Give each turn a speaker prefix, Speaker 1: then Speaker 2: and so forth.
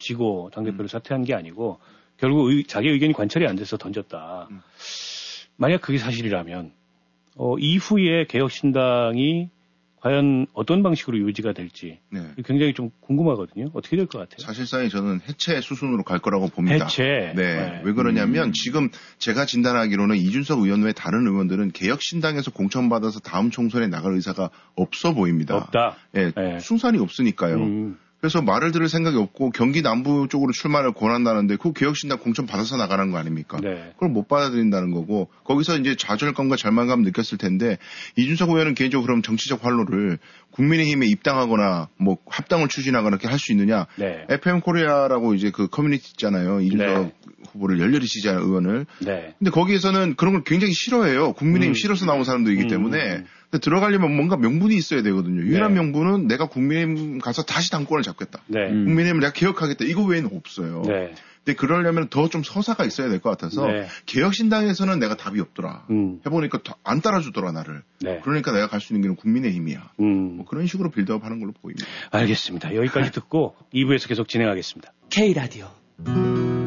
Speaker 1: 지고 당대표를 사퇴한 게 아니고 결국 자기 의견이 관철이 안 돼서 던졌다. 만약 그게 사실이라면 이후에 개혁신당이 과연 어떤 방식으로 유지가 될지 굉장히 좀 궁금하거든요. 어떻게 될 것 같아요?
Speaker 2: 사실상에 저는 해체 수순으로 갈 거라고 봅니다.
Speaker 1: 해체?
Speaker 2: 네. 왜 그러냐면 지금 제가 진단하기로는 이준석 의원 외 다른 의원들은 개혁신당에서 공천받아서 다음 총선에 나갈 의사가 없어 보입니다.
Speaker 1: 없다?
Speaker 2: 네. 승산이 없으니까요. 그래서 말을 들을 생각이 없고 경기 남부 쪽으로 출마를 권한다는데 그 개혁신당 공천 받아서 나가는 거 아닙니까?
Speaker 1: 네.
Speaker 2: 그걸 못 받아들인다는 거고 거기서 이제 좌절감과 절망감 느꼈을 텐데 이준석 의원은 개인적으로 그럼 정치적 활로를 국민의힘에 입당하거나 뭐 합당을 추진하거나 이렇게 할 수 있느냐?
Speaker 1: 네.
Speaker 2: FM 코리아라고 이제 그 커뮤니티 있잖아요. 이준석 후보를 열렬히 지지하는 의원을.
Speaker 1: 네.
Speaker 2: 근데 거기에서는 그런 걸 굉장히 싫어해요. 국민의힘 싫어서 나온 사람들이기 때문에. 근데 들어가려면 뭔가 명분이 있어야 되거든요. 유일한 명분은 내가 국민의힘 가서 다시 당권을 잡겠다. 국민의힘을 내가 개혁하겠다. 이거 외에는 없어요. 근데 그러려면 더 좀 서사가 있어야 될 것 같아서 개혁신당에서는 내가 답이 없더라. 해보니까 안 따라주더라 나를. 그러니까 내가 갈 수 있는 길은 국민의힘이야. 뭐 그런 식으로 빌드업하는 걸로 보입니다.
Speaker 1: 알겠습니다. 여기까지 듣고 2부에서 계속 진행하겠습니다.
Speaker 3: K라디오